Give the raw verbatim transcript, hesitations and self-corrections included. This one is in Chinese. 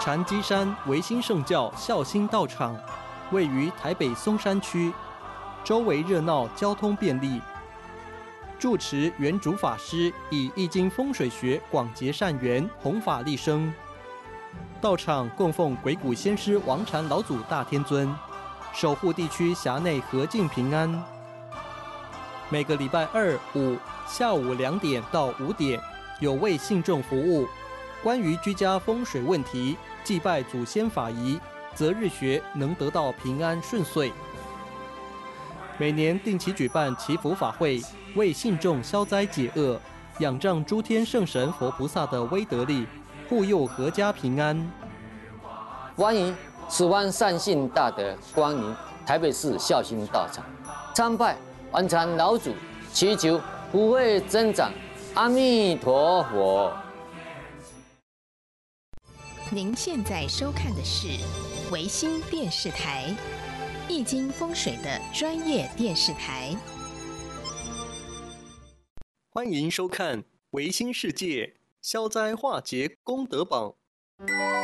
禅机山维新圣教孝心道场位于台北松山区，周围热闹，交通便利。住持圆主法师以易经风水学广结善缘，弘法利生。道场供奉鬼谷先师王禅老祖大天尊，守护地区辖内和静平安。每个礼拜二、五下午两点到五点，有为信众服务。关于居家风水问题、祭拜祖先法仪、择日学，能得到平安顺遂。每年定期举办祈福法会，为信众消灾解厄，仰仗诸天圣神佛菩萨的威德力，护佑阖家平安。 欢迎十万善信大德光临台北市孝心道场，参拜王禅老祖，祈求福慧增长。阿弥陀佛。 您现在收看的是维新电视台，易经风水的专业电视台。 欢迎收看维新世界消灾化解功德榜。